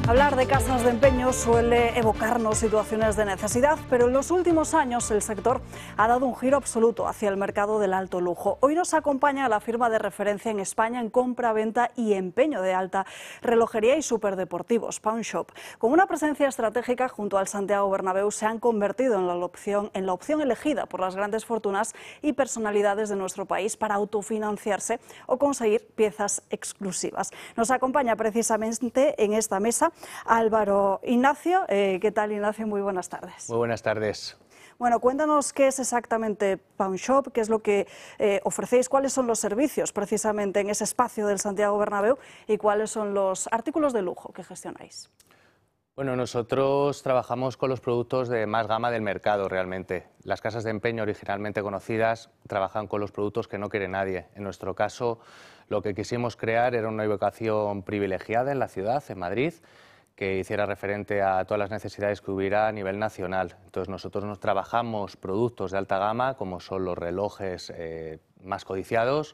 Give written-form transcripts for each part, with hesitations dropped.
Hablar de casas de empeño suele evocarnos situaciones de necesidad, pero en los últimos años el sector ha dado un giro absoluto hacia el mercado del alto lujo. Hoy nos acompaña la firma de referencia en España en compra, venta y empeño de alta relojería y superdeportivos, Pawn Shop. Con una presencia estratégica junto al Santiago Bernabéu, se han convertido en la opción elegida por las grandes fortunas y personalidades de nuestro país para autofinanciarse o conseguir piezas exclusivas. Nos acompaña precisamente en esta mesa Álvaro Ignacio. ¿Qué tal, Ignacio? Muy buenas tardes. Muy buenas tardes. Bueno, cuéntanos qué es exactamente Pawn Shop, qué es lo que ofrecéis, cuáles son los servicios precisamente en ese espacio del Santiago Bernabéu y cuáles son los artículos de lujo que gestionáis. Bueno, nosotros trabajamos con los productos de más gama del mercado realmente. Las casas de empeño originalmente conocidas trabajan con los productos que no quiere nadie. En nuestro caso, lo que quisimos crear era una ubicación privilegiada en la ciudad, en Madrid, que hiciera referente a todas las necesidades que hubiera a nivel nacional. Entonces nosotros nos trabajamos productos de alta gama, como son los relojes más codiciados,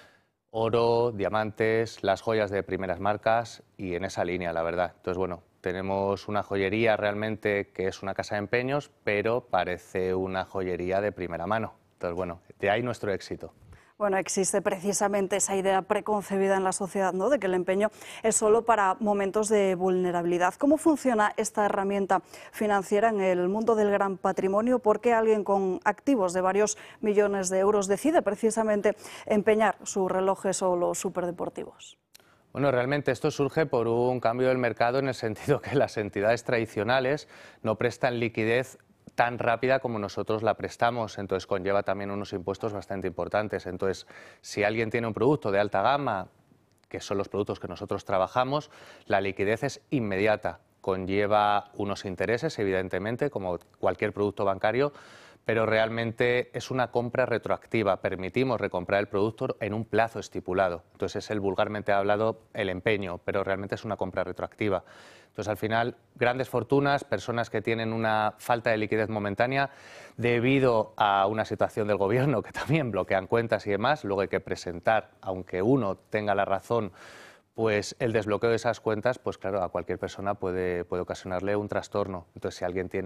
oro, diamantes, las joyas de primeras marcas y en esa línea, la verdad. Entonces, bueno, tenemos una joyería realmente que es una casa de empeños, pero parece una joyería de primera mano. Entonces, bueno, de ahí nuestro éxito. Bueno, existe precisamente esa idea preconcebida en la sociedad, ¿no?, de que el empeño es solo para momentos de vulnerabilidad. ¿Cómo funciona esta herramienta financiera en el mundo del gran patrimonio? ¿Por qué alguien con activos de varios millones de euros decide precisamente empeñar sus relojes o los superdeportivos? Bueno, realmente esto surge por un cambio del mercado en el sentido que las entidades tradicionales no prestan liquidez tan rápida como nosotros la prestamos, entonces conlleva también unos impuestos bastante importantes. Entonces, si alguien tiene un producto de alta gama, que son los productos que nosotros trabajamos, la liquidez es inmediata, conlleva unos intereses, evidentemente, como cualquier producto bancario, pero realmente es una compra retroactiva, permitimos recomprar el producto en un plazo estipulado. Entonces es el vulgarmente hablado el empeño, pero realmente es una compra retroactiva. Entonces al final, grandes fortunas, personas que tienen una falta de liquidez momentánea debido a una situación del gobierno que también bloquean cuentas y demás, luego hay que presentar, aunque uno tenga la razón, pues el desbloqueo de esas cuentas, pues claro, a cualquier persona puede ocasionarle un trastorno. Entonces si alguien tiene